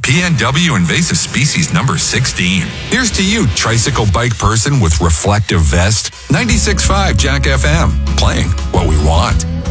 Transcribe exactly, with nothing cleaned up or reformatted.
P N W invasive species number sixteen. Here's to you, tricycle bike person with reflective vest. ninety-six point five Jack F M, playing what we want.